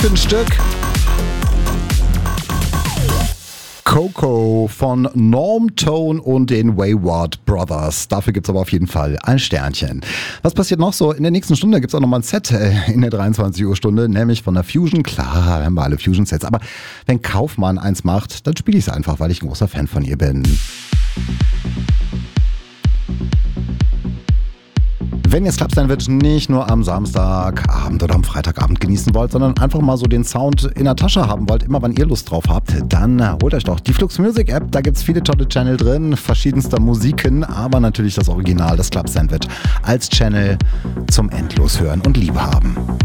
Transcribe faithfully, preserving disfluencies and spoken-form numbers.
für ein Stück? Coco von Norm Tone und den Wayward Brothers. Dafür gibt es aber auf jeden Fall ein Sternchen. Was passiert noch so? In der nächsten Stunde gibt es auch nochmal ein Set in der dreiundzwanzig Uhr Stunde, nämlich von der Fusion. Klar, haben wir alle Fusion-Sets. Aber wenn Kaufmann eins macht, dann spiele ich es einfach, weil ich ein großer Fan von ihr bin. Wenn ihr Club-Sandwich nicht nur am Samstagabend oder am Freitagabend genießen wollt, sondern einfach mal so den Sound in der Tasche haben wollt, immer wann ihr Lust drauf habt, dann holt euch doch die Flux Music App. Da gibt es viele tolle Channel drin, verschiedenster Musiken, aber natürlich das Original, das Club-Sandwich als Channel zum endlos hören und Liebe haben.